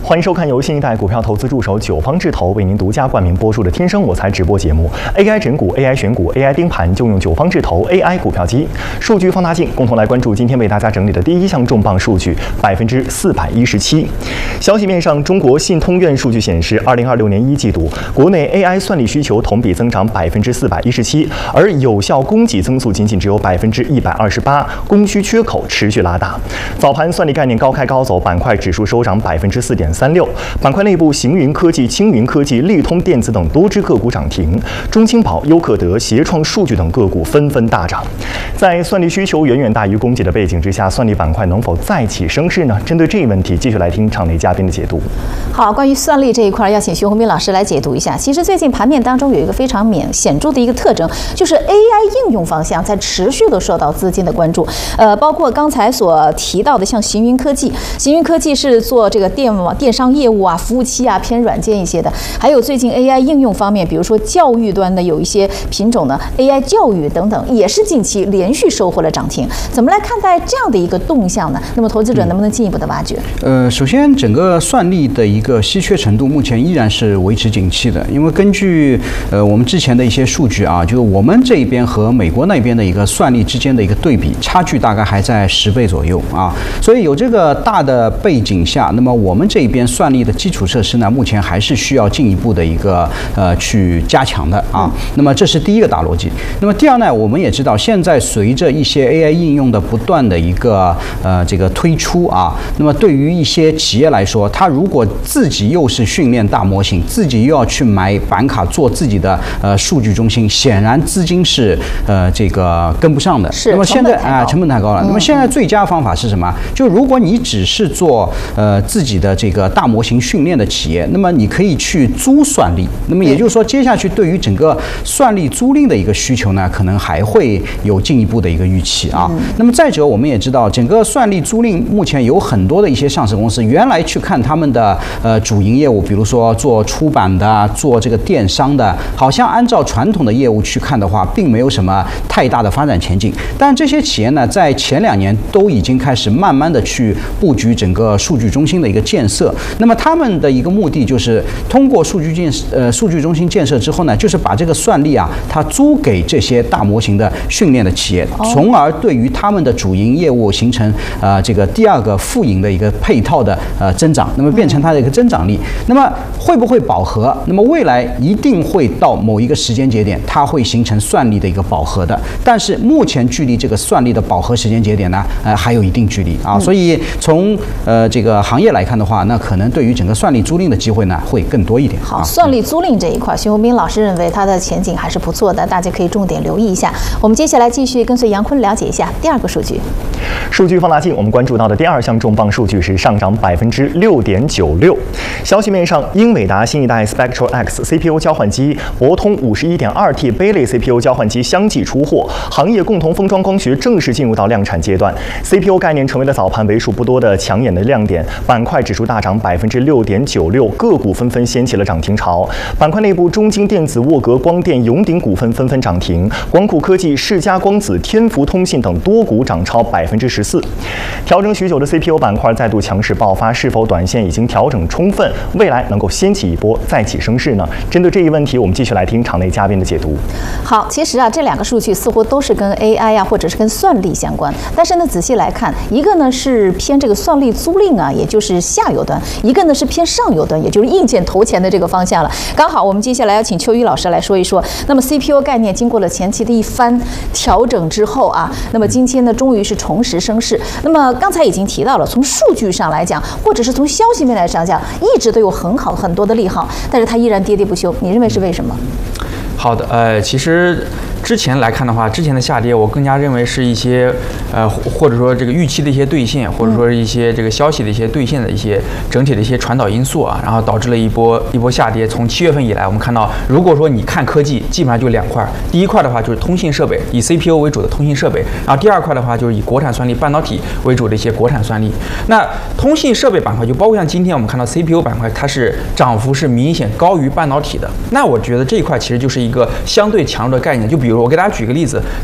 欢迎收看由新一代股票投资助手九方智投为您独家冠名播出的《天生我材》直播节目。AI 整股、AI 选股、AI 盯盘，就用九方智投 AI 股票机。数据放大镜，共同来关注今天为大家整理的第一项重磅数据：417%。消息面上，中国信通院数据显示，2026年1季度，国内 AI 算力需求同比增长417%，而有效供给增速仅仅只有128%，供需缺口持续拉大。早盘算力概念高开高走，板块指数收涨4.36%。板块内部，行云科技、青云科技、利通电子等多只个股涨停，中青宝、优客德、协创数据等个股纷纷大涨。在算力需求远远大于供给的背景之下，算力板块能否再起升势呢？针对这一问题，继续来听场内嘉宾的解读。 好，关于算力这一块，要请徐宏斌老师来解读一下。其实最近盘面当中有一个非常显著的一个特征，就是 AI 应用方向在持续的受到资金的关注。包括刚才所提到的，像行云科技，行云科技是做这个电商业务啊、服务器啊，偏软件一些的。还有最近 AI 应用方面，比如说教育端的有一些品种呢 ，AI 教育等等，也是近期连续收获了涨停。怎么来看待这样的一个动向呢？那么投资者能不能进一步的挖掘？ 首先整个算力的一个稀缺程度目前依然是维持景气的，因为根据我们之前的一些数据啊，就是我们这一边和美国那边的一个算力之间的一个对比，差距大概还在10倍左右啊。所以有这个大的背景下，那么我们这边算力的基础设施呢，目前还是需要进一步的一个去加强的啊。那么这是第一个大逻辑。那么第二呢，我们也知道现在随着一些 AI 应用的不断的一个这个推出啊，那么对于一些企业来说，它如果自己又是训练大模型，自己又要去买板卡做自己的数据中心，显然资金是这个跟不上的。 是。 那么现在成本太高了。那么现在最佳方法是什么？就如果你只是做自己的这个大模型训练的企业，那么你可以去租算力。那么也就是说，接下去对于整个算力租赁的一个需求呢，可能还会有进一步的一个预期啊。那么再者，我们也知道，整个算力租赁目前有很多的一些上市公司，原来去看他们的主营业务，比如说做出版的、做这个电商的，好像按照传统的业务去看的话，并没有什么太大的发展前景。但这些企业呢，在前2年都已经开始慢慢的去布局整个数据中心的一个建设。那么他们的一个目的就是通过数据中心建设之后呢，就是把这个算力啊，它租给这些大模型的训练的企业，从而对于他们的主营业务形成这个第二个副营的一个配套的增长，那么变成它的一个增长力。那么会不会饱和？那么未来一定会到某一个时间节点，它会形成算力的一个饱和的。但是目前距离这个算力的饱和时间节点呢，还有一定距离啊。所以从这个行业来看的话，那可能对于整个算力租赁的机会呢，会更多一点。 好，算力租赁这一块，徐宏斌老师认为它的前景还是不错的，大家可以重点留意一下。我们接下来继续跟随杨坤了解一下第二个数据。 数据放大镜，我们关注到的第二项重磅数据是上涨6.96%。消息面上，英伟达新一代 Spectral X CPU 交换机、博通51.2T 杯类 CPU 交换机相继出货，行业共同封装光学正式进入到量产阶段。CPU 概念成为了早盘为数不多的抢眼的亮点，板块指数大涨6.96%，个股纷纷掀起了涨停潮。板块内部，中晶电子、沃格光电、永鼎股份纷纷涨停，光酷科技、世嘉光子、天福通信等多股涨超14%。调整许久的 CPU 板块再度强势爆发，是否短线已经调整充分，未来能够掀起一波再起升势呢？针对这一问题，我们继续来听场内嘉宾的解读。 好，其实啊，这2个数据似乎都是跟 AI 啊，或者是跟算力相关，但是呢，仔细来看，一个呢是偏这个算力租赁啊，也就是下游端；一个呢是偏上游端，也就是硬件投钱的这个方向了。刚好我们接下来要请邱宇老师来说一说，那么 CPU 概念经过了前期的一番调整之后啊，那么今天呢终于是重拾升势。那么刚才已经提到了，从数据上来讲，或者是从消息面来讲，一直都有很多的利好，但是它依然跌跌不休。你认为是为什么？ 好的，其实之前来看的话，之前的下跌，我更加认为是一些或者说这个预期的一些兑现，或者说一些这个消息的一些兑现的一些整体的一些传导因素啊，然后导致了一波下跌。从7月份以来，我们看到，如果说你看科技，基本上就2块，第一块的话就是通信设备，以 CPU 为主的通信设备，然后第二块的话就是以国产算力、半导体为主的一些国产算力。那通信设备板块就包括像今天我们看到 CPU 板块，它是涨幅是明显高于半导体的。那我觉得这一块其实就是一个相对强弱的概念，就比如我给大家举个例子，